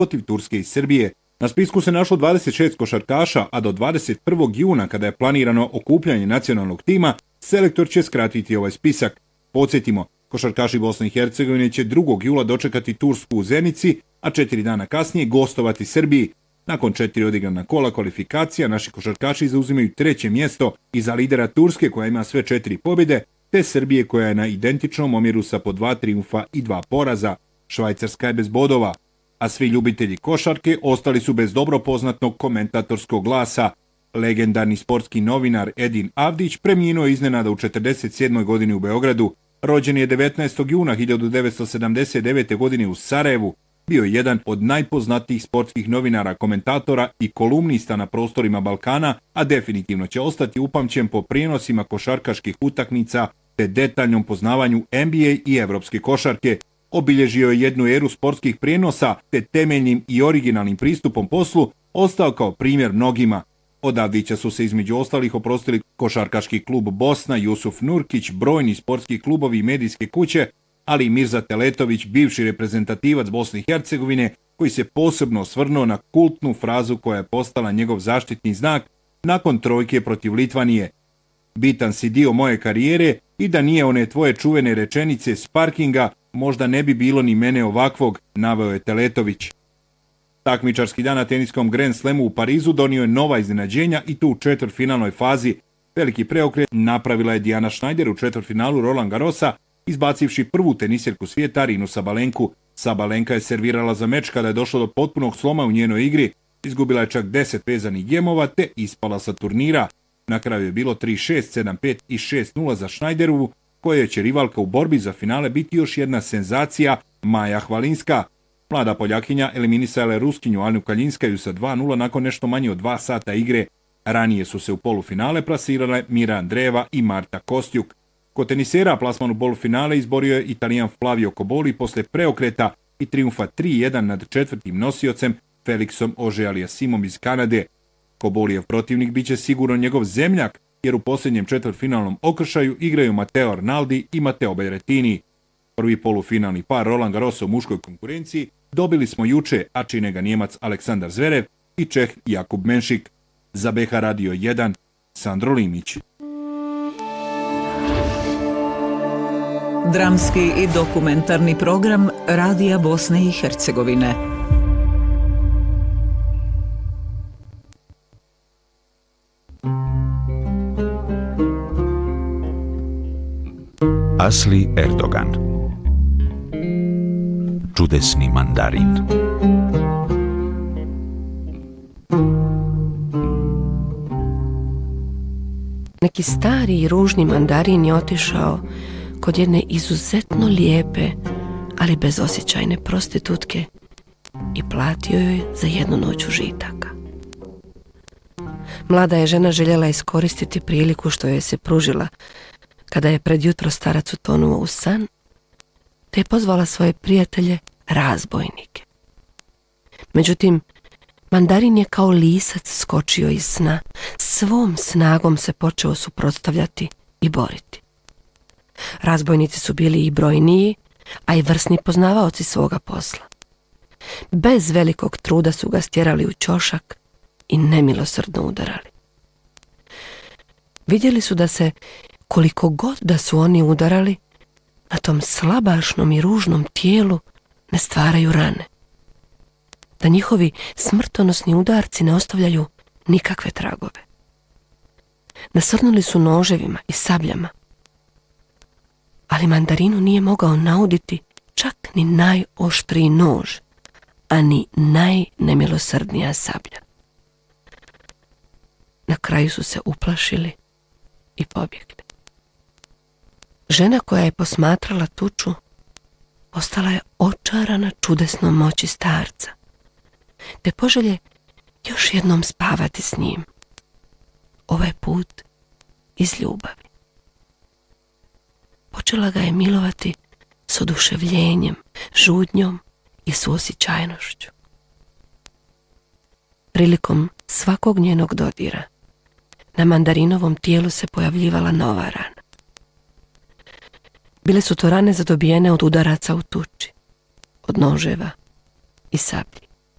protiv Turske i Srbije. Na spisku se našlo 26 košarkaša, a do 21. juna, kada je planirano okupljanje nacionalnog tima, selektor će skratiti ovaj spisak. Podsjetimo, košarkaši Bosne i Hercegovine će 2. jula dočekati Tursku u Zenici, a 4 dana kasnije gostovati Srbiji. Nakon 4 odigrana kola kvalifikacija, naši košarkaši zauzimaju 3. mjesto iza lidera Turske koja ima sve 4 pobjede, te Srbije koja je na identičnom omjeru sa po 2 trijumfa i 2 poraza. Švajcarska je bez bodova, a svi ljubitelji košarke ostali su bez dobro poznatog komentatorskog glasa. Legendarni sportski novinar Edin Avdić preminuo iznenada u 47. godini u Beogradu. Rođen je 19. juna 1979. godine u Sarajevu. Bio je jedan od najpoznatijih sportskih novinara, komentatora i kolumnista na prostorima Balkana, a definitivno će ostati upamćen po prijenosima košarkaških utakmica te detaljnom poznavanju NBA i evropske košarke. Obilježio je jednu eru sportskih prijenosa te temeljnim i originalnim pristupom poslu ostao kao primjer mnogima. Od Avdića su se između ostalih oprostili Košarkaški klub Bosna, Jusuf Nurkić, brojni sportski klubovi i medijske kuće, ali i Mirza Teletović, bivši reprezentativac Bosne i Hercegovine, koji se posebno osvrnuo na kultnu frazu koja je postala njegov zaštitni znak nakon trojke protiv Litvanije. Bitan si dio moje karijere i da nije one tvoje čuvene rečenice s parkinga, možda ne bi bilo ni mene ovakvog, naveo je Teletović. Takmičarski dan na teniskom Grand Slamu u Parizu donio je nova iznenađenja i tu u četvrtfinalnoj fazi. Veliki preokret napravila je Dijana Schneider u četvrtfinalu Roland Garrosa, izbacivši prvu tenisjerku svijeta Arinu Sabalenku. Sabalenka je servirala za meč kada je došlo do potpunog sloma u njenoj igri, izgubila je čak 10 vezanih gemova te ispala sa turnira. Na kraju je bilo 3-6, 7-5 i 6-0 za Schneiderovu, koja će rivalka u borbi za finale biti još jedna senzacija, Maja Hvalinska. Mlada Poljakinja eliminisala je Ruskinju Anu Kaljinskaju sa 2-0 nakon nešto manje od 2 sata igre. Ranije su se u polufinale plasirale Mira Andreeva i Marta Kostjuk. Kod tenisera plasman u polufinale izborio je Italijan Flavio Cobolli posle preokreta i trijumfa 3-1 nad četvrtim nosiocem Felixom Auger-Aliassimom iz Kanade. Cobollijev protivnik biće sigurno njegov zemljak, jer u posljednjem četvrtfinalnom okršaju igraju Matteo Arnaldi i Matteo Berrettini. Prvi polufinalni par Roland Garrosa u muškoj konkurenciji dobili smo juče, a čine ga Njemac Aleksandar Zverev i Čeh Jakub Menšik. Za BH Radio 1, Sandro Limić. Dramski i dokumentarni program Radija Bosne i Hercegovine. Asli Erdogan, čudesni mandarin. Neki stari i ružni mandarin je otišao kod jedne izuzetno lijepe, ali bezosjećajne prostitutke i platio joj za 1 noć užitaka. Mlada je žena željela iskoristiti priliku što joj se pružila kada je pred jutro starac utonuo u san, te je pozvala svoje prijatelje razbojnike. Međutim, mandarin je kao lisac skočio iz sna, svom snagom se počeo suprotstavljati i boriti. Razbojnici su bili i brojniji, a i vrsni poznavaoci svoga posla. Bez velikog truda su ga stjerali u ćošak i nemilosrdno udarali. Vidjeli su da se, koliko god da su oni udarali, na tom slabašnom i ružnom tijelu ne stvaraju rane. Da njihovi smrtonosni udarci ne ostavljaju nikakve tragove. Nasrnuli su noževima i sabljama, ali mandarinu nije mogao nauditi čak ni najoštriji nož, a ni najnemilosrdnija sablja. Na kraju su se uplašili i pobjegli. Žena koja je posmatrala tuču ostala je očarana čudesnom moći starca, te poželje još jednom spavati s njim, ovaj put iz ljubavi. Počela ga je milovati s oduševljenjem, žudnjom i suosjećajnošću. Prilikom svakog njenog dodira na mandarinovom tijelu se pojavljivala nova rana. Bile su to rane zadobijene od udaraca u tuči, od noževa i sablji.